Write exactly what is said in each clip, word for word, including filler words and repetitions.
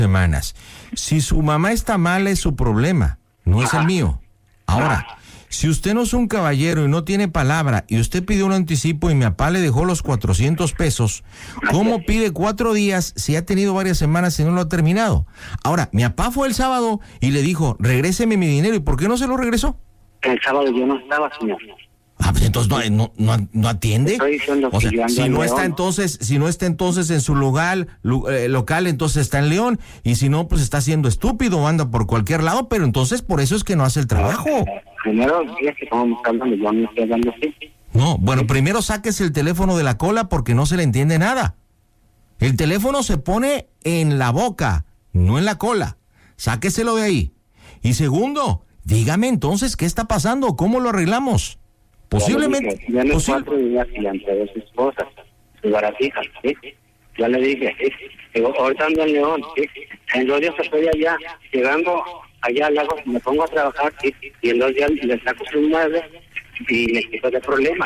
semanas. Si su mamá está mala es su problema, no es el mío. Ahora, si usted no es un caballero y no tiene palabra y usted pidió un anticipo y mi papá le dejó los cuatrocientos pesos, ¿cómo pide cuatro días si ha tenido varias semanas y no lo ha terminado? Ahora, mi papá fue el sábado y le dijo, regréseme mi dinero, ¿y por qué no se lo regresó? El sábado yo no estaba, señor. Ah, pues entonces no, no, no, no atiende. Estoy diciendo o sea, que yo ando si en no León. está entonces, si no está entonces en su lugar lu, eh, local, entonces está en León, y si no, pues está siendo estúpido o anda por cualquier lado, pero entonces por eso es que no hace el trabajo. Primero, fíjate cómo me está hablando, yo no estoy hablando así. No, bueno, primero sáquese el teléfono de la cola porque no se le entiende nada. El teléfono se pone en la boca, no en la cola. Sáqueselo de ahí. Y segundo, dígame entonces qué está pasando, cómo lo arreglamos. Posiblemente. Ya, ya en los posi- cuatro días y entre sus esposas, sus baratijas, ¿sí? Ya le dije, ¿sí? Digo, ahorita ando en León, ¿sí? En dos días estoy allá, llegando allá al lago, me pongo a trabajar, ¿sí? Y en dos días le saco su mueble y le quito de problemas.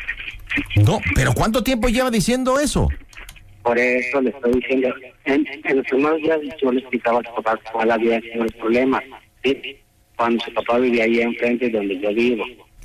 No, pero ¿cuánto tiempo lleva diciendo eso? Por eso le estoy diciendo, en, en los primeros días yo le explicaba a su papá cuál había sido el problema, ¿sí? Cuando su papá vivía ahí enfrente donde yo vivo.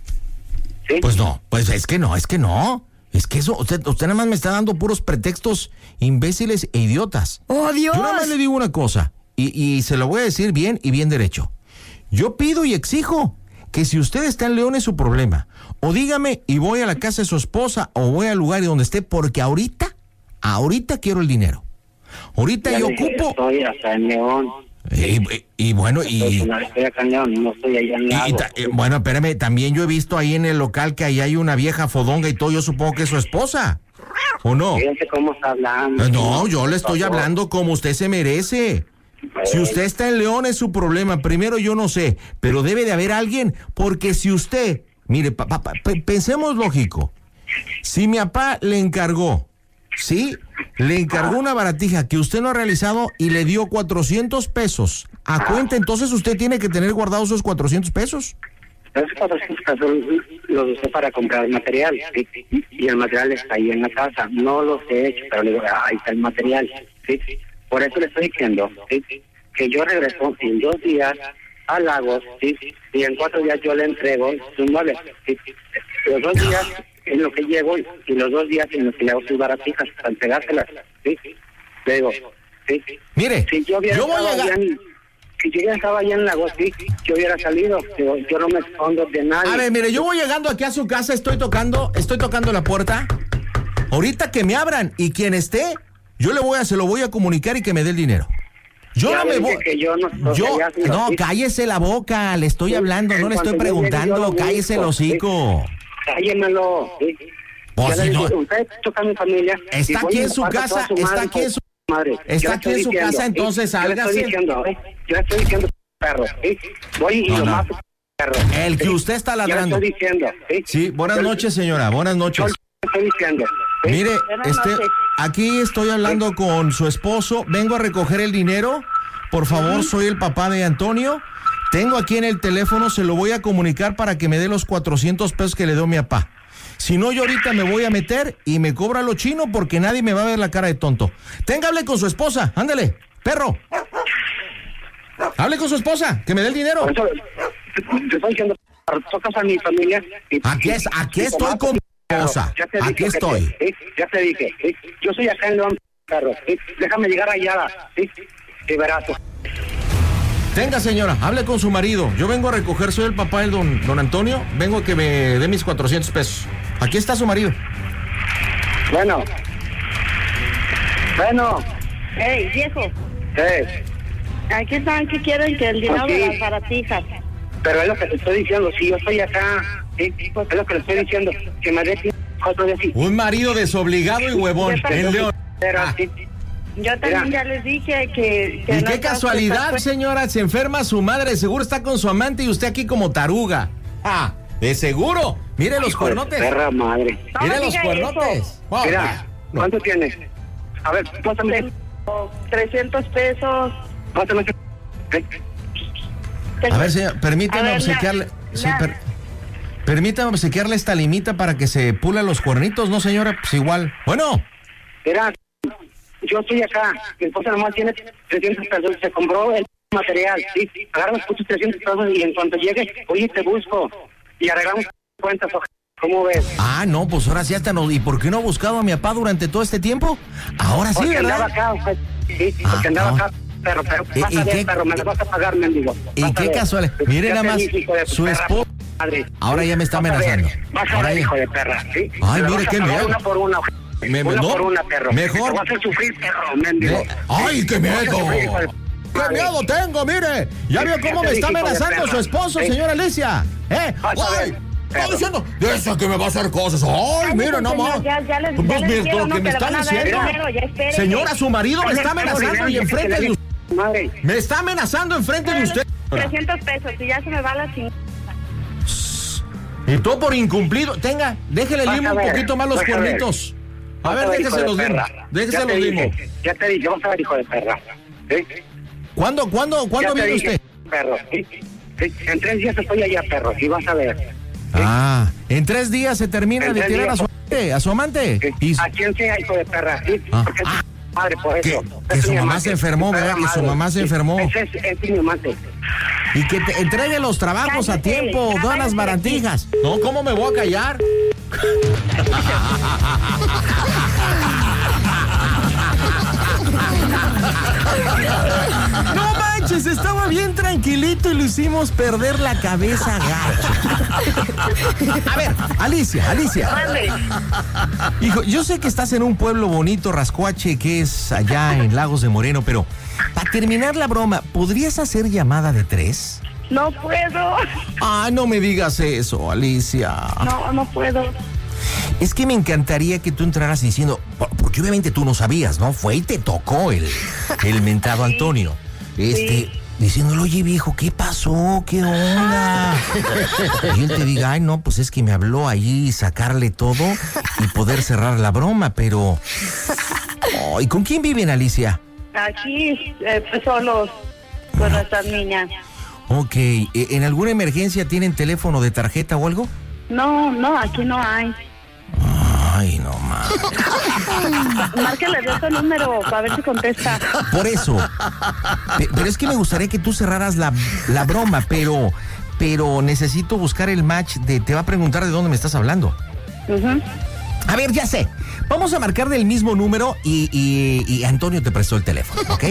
¿Sí? Pues no, pues es que no, es que no. Es que eso, usted, usted nada más me está dando puros pretextos imbéciles e idiotas. ¡Oh, Dios! Yo nada más le digo una cosa, y, y se lo voy a decir bien y bien derecho. Yo pido y exijo que si usted está en León es su problema. O dígame y voy a la casa de su esposa o voy al lugar donde esté, porque ahorita, ahorita quiero el dinero. Ahorita Ya yo le dije, ocupo... estoy hasta en León. Y, y- y bueno, y... Estoy acá en León, no estoy allá en Y- y Lago. ta- eh, bueno, espérame, también yo he visto ahí en el local que ahí hay una vieja fodonga y todo, yo supongo que es su esposa, ¿o no? Fíjense cómo está hablando. Eh, No, yo le estoy Por favor. hablando como usted se merece. Si usted está en León es su problema, primero yo no sé, pero debe de haber alguien, porque si usted, mire, pa- pa- pa- pe- pensemos lógico, si mi papá le encargó, ¿sí? Le encargó una baratija que usted no ha realizado y le dio cuatrocientos pesos a cuenta, entonces usted tiene que tener guardados esos cuatrocientos pesos. Esos cuatrocientos pesos los usé para comprar material, ¿sí? Y el material está ahí en la casa. No los he hecho, pero le digo, ah, ahí está el material, ¿sí? Por eso le estoy diciendo, ¿sí? Que yo regreso en dos días a Lagos, ¿sí? Y en cuatro días yo le entrego sus muebles, ¿sí? Los dos días en lo que llego y los dos días en los que le hago sus baratijas para entregárselas, ¿sí? Le digo, ¿sí? Mire, Si yo hubiera yo voy a estado llegar... allá en- si yo ya estaba allá en Lagos, sí, yo hubiera salido. Digo, yo no me escondo de nadie. A ver, mire, yo voy llegando aquí a su casa, estoy tocando, estoy tocando la puerta. Ahorita que me abran y quien esté, yo le voy a, se lo voy a comunicar y que me dé el dinero. Yo Ya no le me dije voy. que yo no estoy Yo, allá, señor, no, sí. cállese la boca, le estoy Sí, hablando, no le cuando estoy yo llegue, yo preguntando, lo cállese el busco, sí. hocico. Cállemelo. ¿Sí? Pues Ya si le dije, no- usted toca a mi familia. Está y voy aquí y en le su parto a casa, toda su está madre, aquí en su- madre. está Yo le aquí estoy en su diciendo, casa, ¿sí? entonces Yo le sálgase. estoy diciendo, ¿eh? Yo le estoy diciendo, perro. ¿Sí? Voy y No, lo no. mato, perro. El que ¿sí? usted está Yo ladrando. le estoy diciendo, ¿sí? Sí, buenas Yo le- noches, señora, buenas Yo noches. le estoy diciendo. ¿sí? Mire, Buenas este, noches. aquí estoy hablando con su esposo. Vengo a recoger el dinero. Por favor, soy el papá de Antonio. Tengo aquí en el teléfono, se lo voy a comunicar para que me dé los cuatrocientos pesos que le dio mi papá. Si no, yo ahorita me voy a meter y me cobra lo chino porque nadie me va a ver la cara de tonto. Tenga, hable con su esposa. Ándale, perro. Hable con su esposa, que me dé el dinero. Por eso, te estoy diciendo, tocas a mi familia. y- Aquí es, aquí y estoy tomaste, con mi perro. esposa. Ya te dije Aquí que estoy. te- ¿sí? Ya te dije, ¿sí? Yo soy acá en León, perro. ¿sí? Déjame llegar allá, ¿sí? Y verás. Tenga, señora, hable con su marido. Yo vengo a recoger, soy el papá del don, don Antonio. Vengo a que me dé mis cuatrocientos pesos. Aquí está su marido. Bueno. Bueno. Hey, viejo, Eh, aquí están que quieren que el dinero Pues sí. de las baratijas. pero es lo que te estoy diciendo. Si yo estoy acá, ¿sí? Es lo que le estoy diciendo. Que me dé cuatro días. y- Un marido desobligado y huevón ¿Qué tal? en León. Pero, Ah. ¿sí? Yo también Mira. ya les dije que... que Y no qué estás- casualidad, estás- señora, se enferma su madre, seguro está con su amante y usted aquí como taruga. Ah, de seguro. Mire los Hijo de cuernotes. perra madre. No Mire me los diga cuernotes. eso. Oh, Mira, no. ¿cuánto tienes? A ver, pásame. Tengo trescientos pesos. Pásame. ¿Eh? A ver, señor, permítame A ver, obsequiarle. la- sí, la- per- permítame obsequiarle esta limita para que se pula los cuernitos, ¿no, señora? Pues igual. Bueno, Mira, yo estoy acá, mi esposa nomás tiene trescientos pesos, se compró el material, sí, agarra los putos trescientos pesos y en cuanto llegue, oye, te busco y arreglamos cuentas, ¿cómo ves? Ah, no, pues ahora sí hasta no. ¿Y por qué no ha buscado a mi papá durante todo este tiempo? Ahora sí, porque ¿verdad? andaba acá, sí, porque ah, andaba no. acá. Pero, pero, ¿Y, vas y a ver, qué, perro, me lo vas a pagar, mendigo. ¿Y qué casual? Mire nada más, su esposa. Ahora ya me está amenazando. Vas a Ahora ver, ya. hijo de perra, ¿sí? Ay, Me mire vas a qué pagar miedo. Una por una, Me- una no, por una, perro. mejor. Te vas a sufrir, perro, mendigo. Me- ¡Ay, qué miedo! ¡Qué miedo tengo, mire! ¿Ya vio cómo me está amenazando su esposo, señora Alicia? ¿Eh? ¡Ay! Está diciendo, de esa que me va a hacer cosas. ¡Ay, mira, no más! Ya, ya les, Pues ya les mira, dieron, lo ¿no? que me le está van a dar el diciendo. dinero, ya espérenme. Señora, su marido me Oye, está tengo amenazando dinero, y enfrente que de le- usted. Madre. Me está amenazando enfrente de usted. trescientos pesos y ya se me va la chingada. Y todo por incumplido. Tenga, déjele Vas limo a un ver, poquito más los vas a ver. cuernitos. A Vas ver, hijo déjese de los limo. perra. Déjese Ya los te limo. dije, Ya te dije, vas a ver, hijo de perra. ¿Sí? ¿Cuándo, cuándo, cuándo Ya te viene dije, usted? perro. ¿Sí? Sí, en tres días estoy allá, perro, y vas a ver. Ah, en tres días se termina En de tres tirar a días. su amante, a su amante. ¿Sí? Y A quien sea, hijo de perra, ¿sí? Ah. Porque es Ah. tu madre, por Que- eso. que Es su mi mamá amante, se enfermó, mi ¿verdad? perra Que su madre. mamá se Sí, enfermó. Ese es, es mi amante. y que te entregue los trabajos a Cállate, tiempo, ya donas váyase de barantijas. No, ¿cómo me voy a callar? No manches, estaba bien tranquilito y lo hicimos perder la cabeza gacho. A ver, Alicia, Alicia. Mande. Hijo, yo sé que estás en un pueblo bonito, Rascuache, que es allá en Lagos de Moreno, pero para terminar la broma, ¿podrías hacer llamada de tres? No puedo. Ah, no me digas eso, Alicia. No, no puedo. Es que me encantaría que tú entraras diciendo, por- porque obviamente tú no sabías, ¿no? Fue y te tocó el, el mentado Antonio. Este, Sí. diciéndole, oye viejo, ¿qué pasó? ¿Qué onda? Y él te diga, ay no, pues es que me habló allí sacarle todo y poder cerrar la broma, pero... Oh, ¿y con quién viven, Alicia? Aquí, eh, pues solos, con nuestras niñas. Ok, ¿e- ¿en alguna emergencia tienen teléfono de tarjeta o algo? No, no, aquí no hay. Ay, no más. Márquele de ese número para ver si contesta. Por eso. Pe- Pero es que me gustaría que tú cerraras la, la broma, pero, pero necesito buscar el match de... Te va a preguntar de dónde me estás hablando. Ujú. A ver, ya sé. Vamos a marcar del mismo número y, y- y Antonio te prestó el teléfono, ¿ok?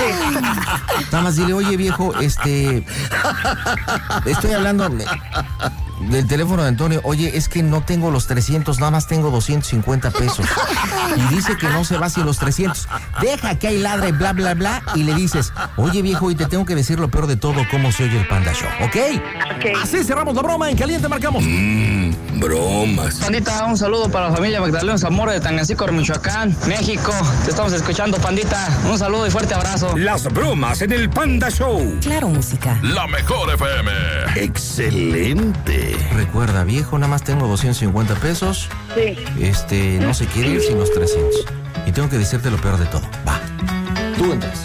Nada más dile, oye viejo, este... Estoy hablando de- del teléfono de Antonio. Oye, es que no tengo los trescientos, nada más tengo doscientos cincuenta pesos. Y dice que no se va sin los trescientos. Deja que hay ladre, bla, bla, bla. Y le dices, oye viejo, y te tengo que decir lo peor de todo, cómo se oye el Panda Show, ¿ok? Ok. Así cerramos la broma. En caliente marcamos. Bromas. Pandita, un saludo para la familia Magdalena Zamora de Tangancícor, Michoacán, México. Te estamos escuchando, Pandita. Un saludo y fuerte abrazo. Las bromas en el Panda Show. Claro, música. La mejor F M. Excelente. Recuerda, viejo, nada más tengo doscientos cincuenta pesos. Sí. Este, no se quiere ir sin los trescientos. Y tengo que decirte lo peor de todo. Va. Tú entras.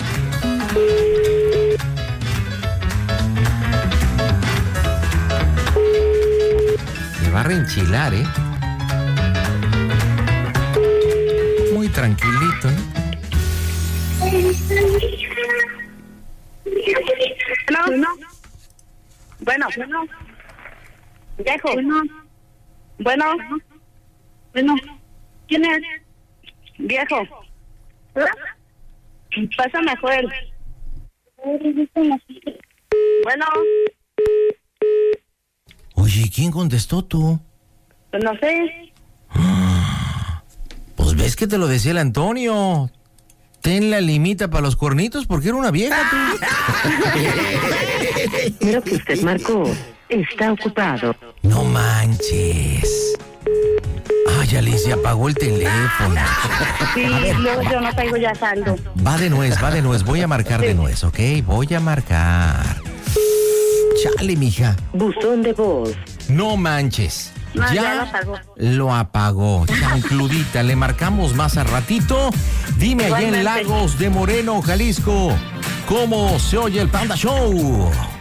Me va a reenchilar, ¿eh? Muy tranquilito, ¿no? No. Bueno. Bueno. Viejo. Bueno. Bueno. Bueno. ¿Quién es? Viejo. Pásame a Joel. Bueno. Oye, ¿quién contestó tú? Pues no sé. Pues ves que te lo decía el Antonio. Ten la limita para los cuernitos porque era una vieja tú. Lo que usted marcó está ocupado. No manches. Ay, Alicia, apagó el teléfono. Sí, luego yo no traigo ya saldo. Va de nuez, va de nuez. Voy a marcar de nuez, ¿ok? Voy a marcar. Chale, mija. Buzón de voz. No manches. No, ya lo apagó. Lo apagó. Chancludita, le marcamos más a ratito. Dime allá en Igualmente. Lagos de Moreno, Jalisco, ¿cómo se oye el Panda Show?